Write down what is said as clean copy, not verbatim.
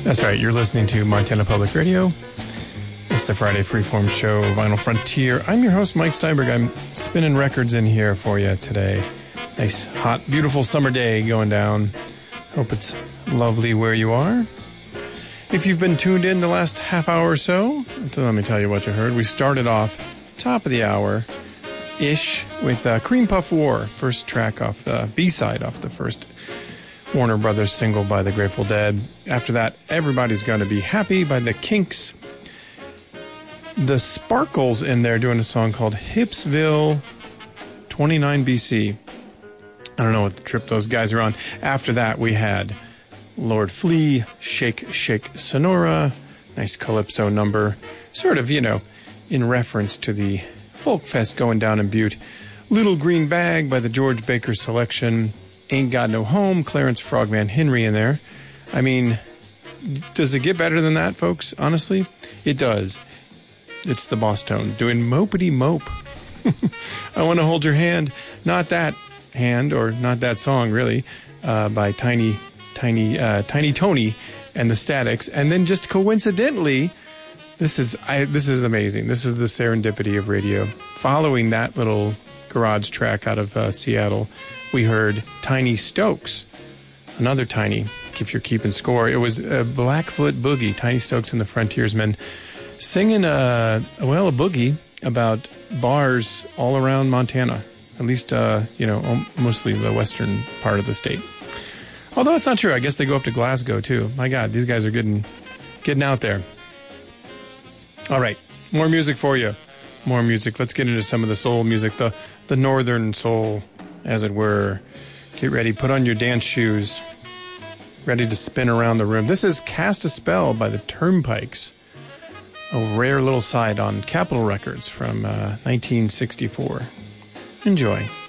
That's right, you're listening to Montana Public Radio. It's the Friday Freeform Show, Vinyl Frontier. I'm your host, Mike Steinberg. I'm spinning records in here for you today. Nice, hot, beautiful summer day going down. Hope it's lovely where you are. If you've been tuned in the last half hour or so, let me tell you what you heard. We started off top of the hour-ish with Cream Puff War, first track off, B-side off the first Warner Brothers single by the Grateful Dead. After that, Everybody's Gonna Be Happy by the Kinks. The Sparkles in there doing a song called Hipsville 29 BC. I don't know what trip those guys are on. After that, we had Lord Flea, Shake, Shake, Sonora. Nice calypso number. Sort of, in reference to the Folk Fest going down in Butte. Little Green Bag by the George Baker Selection. Ain't Got No Home, Clarence Frogman Henry in there. I mean, does it get better than that, folks? Honestly, it does. It's the Boss Tones doing Mopity Mope. I Want to Hold Your Hand. Not that hand, or not that song, really, by Tiny Tony and the Statics. And then just coincidentally, this is amazing. This is the serendipity of radio. Following that little garage track out of Seattle, we heard Tiny Stokes, another Tiny, if you're keeping score. It was Blackfoot Boogie, Tiny Stokes and the Frontiersmen, singing a boogie about bars all around Montana, at least, mostly the western part of the state. Although it's not true. I guess they go up to Glasgow, too. My God, these guys are getting out there. All right, more music for you. More music. Let's get into some of the soul music, the northern soul, as it were. Get ready. Put on your dance shoes. Ready to spin around the room. This is Cast a Spell by the Turnpikes. A rare little side on Capitol Records from 1964. Enjoy.